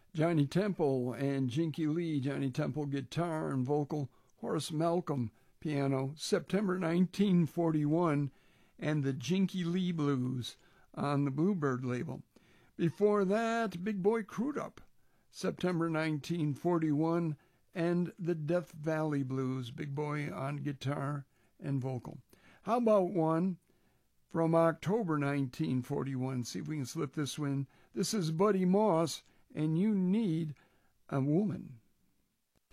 Johnny Temple and Jinky Lee. Johnny Temple guitar and vocal, Horace Malcolm piano, September 1941, and the Jinky Lee Blues on the Bluebird label. Before that, Big Boy Crudup, September 1941, and the Death Valley Blues, Big Boy on guitar and vocal. How about one from October 1941? See if we can slip this one. This is Buddy Moss, and You Need a Woman.